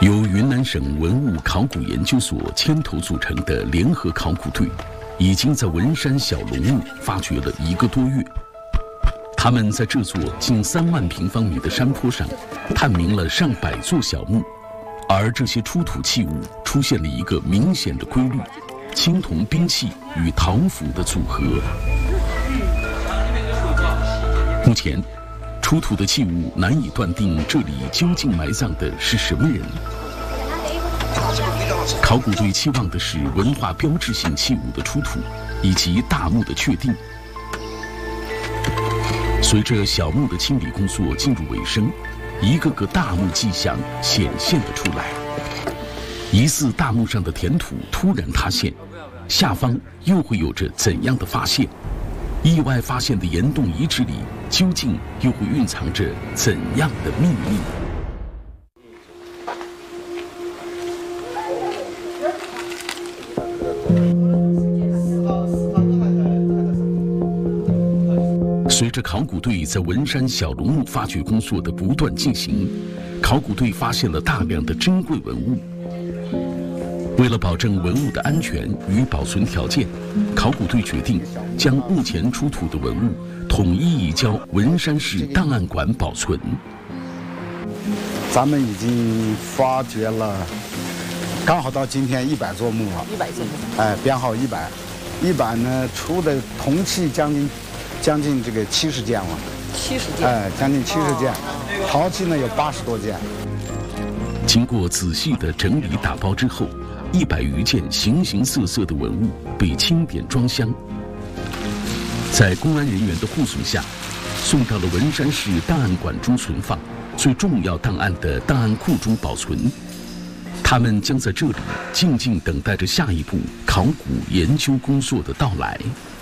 由云南省文物考古研究所牵头组成的联合考古队，已经在文山小龙墓发掘了1个多月。他们在这座近3万平方米的山坡上，探明了上百座小墓，而这些出土器物出现了一个明显的规律：青铜兵器与陶斧的组合。目前，出土的器物难以断定这里究竟埋葬的是什么人。考古队期望的是文化标志性器物的出土，以及大墓的确定。随着小墓的清理工作进入尾声，一个个大墓迹象显现了出来。疑似大墓上的填土突然塌陷，下方又会有着怎样的发现？意外发现的岩洞遗址里，究竟又会蕴藏着怎样的秘密？随着考古队在文山小龙墓发掘工作的不断进行，考古队发现了大量的珍贵文物。为了保证文物的安全与保存条件，考古队决定将目前出土的文物统一移交文山市档案馆保存。 咱们已经发掘了，刚好到今天100座墓了。100座。编号100，100呢出的铜器将近这个70件了。70件。将近70件，陶器呢有80多件。 经过仔细的整理打包之后，100余件形形色色的文物被清点装箱，在公安人员的护送下，送到了文山市档案馆中存放，最重要档案的档案库中保存。他们将在这里静静等待着下一步考古研究工作的到来。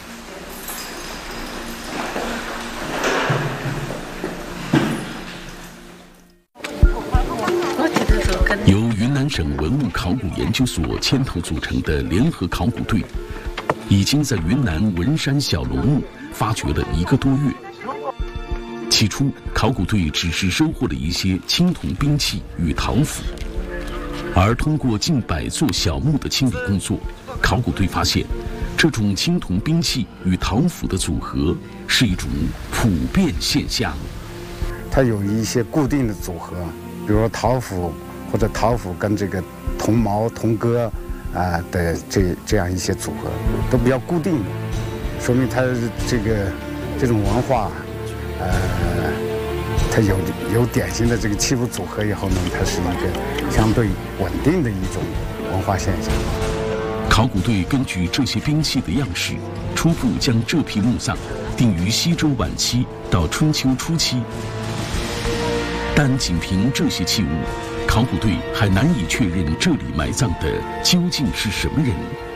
由云南省文物考古研究所牵头组成的联合考古队，已经在云南文山小龙墓发掘了1个多月。起初，考古队只是收获了一些青铜兵器与陶斧，而通过近100座小墓的清理工作，考古队发现，这种青铜兵器与陶斧的组合是一种普遍现象。 它有一些固定的组合，比如说陶斧。或者陶斧跟这个铜矛、铜戈的这样一些组合都比较固定的，说明它这种文化，它有典型的这个器物组合以后呢，它是一个相对稳定的一种文化现象。 考古队根据这些兵器的样式，初步将这批墓葬定于西周晚期到春秋初期，但仅凭这些器物，考古队还难以确认这里埋葬的究竟是什么人。